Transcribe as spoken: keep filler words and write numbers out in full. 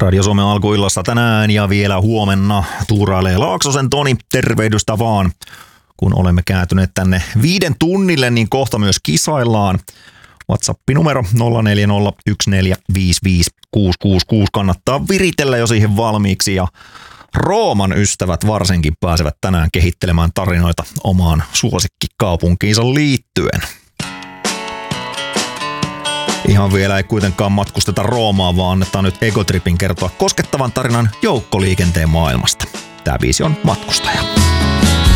Radio Suomen alkuillassa tänään ja vielä huomenna tuurailee Laaksosen Toni. Tervehdystä vaan. Kun olemme kääntyneet tänne viiden tunnille, niin kohta myös kisaillaan. WhatsApp-numero nolla neljä nolla yksi neljä viisi viisi kuusi kuusi kuusi kannattaa viritellä jo siihen valmiiksi. Ja Rooman ystävät varsinkin pääsevät tänään kehittelemään tarinoita omaan suosikkikaupunkiinsa liittyen. Ihan vielä ei kuitenkaan matkusteta Roomaan, vaan annetaan nyt Egotripin kertoa koskettavan tarinan joukkoliikenteen maailmasta. Tämä biisi on Matkustaja.